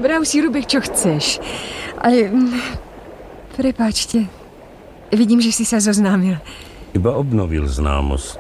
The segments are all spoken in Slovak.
Vrav si, Rubek, čo chceš. Ale... Prepáčte. Vidím, že si sa zoznámil. Iba obnovil známosť.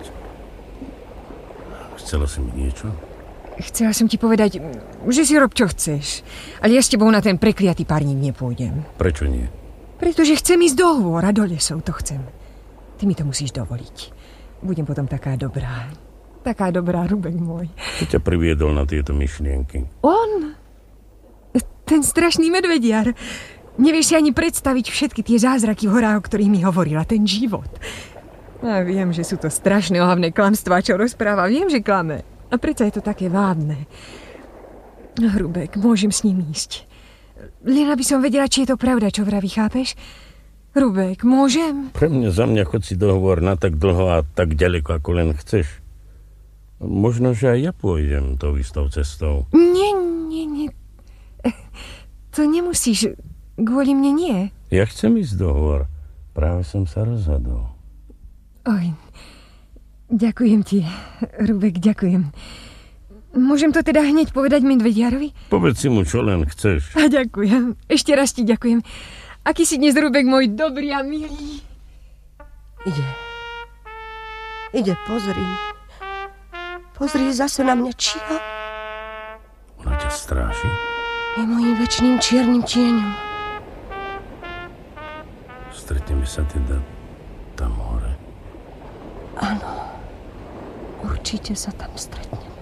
Chcela si mi niečo? Chcela som ti povedať, že si rob, čo chceš. Ale ja s tebou na ten prekliatý párnik nepôjdem. Prečo nie? Pretože chcem ísť do hôr a do lesov, to chcem. Ty mi to musíš dovoliť. Budem potom taká dobrá. Taká dobrá, Rubek môj. Čo ťa priviedol na tieto myšlienky? On? Ten strašný medvediar. Nevieš si ani predstaviť všetky tie zázraky v horách, o ktorých mi hovorila. Ten život. A viem, že sú to strašné ohavné klamstvá, čo rozpráva. Viem, že klame. A predsa je to také vábne. Rubek, môžem s ním ísť. Len aby som vedela, či je to pravda, čo vraví, chápeš? Rubek, môžem? Za mňa chod si dohovor na tak dlho a tak ďaleko, ako len chceš. Možno, že aj ja pôjdem tou istou cestou. Nie. To nemusíš. Kvôli mne nie. Ja chcem ísť dohovor. Práve som sa rozhodol. Oj, ďakujem ti, Rubek, ďakujem. Môžem to teda hneď povedať medvediarovi? Povedz si mu, čo len chceš. A ďakujem. Ešte raz ti ďakujem. Aký si dnes, Rubek, môj dobrý a milý. Ide, pozri. Pozri, zase na mňa číha. Ona ťa stráži? Je mojím večným čiernym tieňom. Stretneme sa teda tam hore. Áno, určite sa tam stretneme.